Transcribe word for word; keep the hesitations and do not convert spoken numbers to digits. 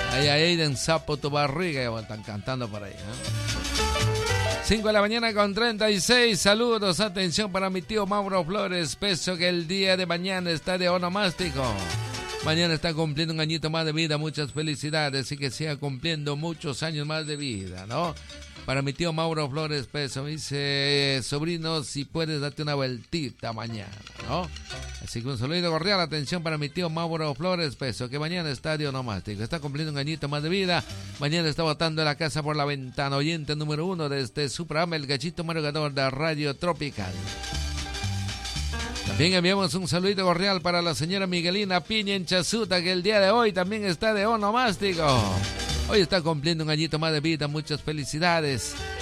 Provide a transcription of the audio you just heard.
Ahí, ahí en Sapo tu barriga, ya están cantando por ahí, ¿eh? cinco de la mañana con treinta y seis. Saludos, atención para mi tío Mauro Flores Peso, que el día de mañana está de onomástico. Mañana está cumpliendo un añito más de vida, muchas felicidades y que siga cumpliendo muchos años más de vida, ¿no? Para mi tío Mauro Flores Peso, me dice, sobrino, si puedes date una vueltita mañana, ¿no? Así que un saludo cordial, atención para mi tío Mauro Flores Peso, que mañana está de onomástico, está cumpliendo un añito más de vida, mañana está botando la casa por la ventana, oyente número uno de este su programa, El Gachito Madrugador de Radio Tropical. También enviamos un saludito cordial para la señora Miguelina Piña en Chazuta, que el día de hoy también está de onomástico. Hoy está cumpliendo un añito más de vida, muchas felicidades.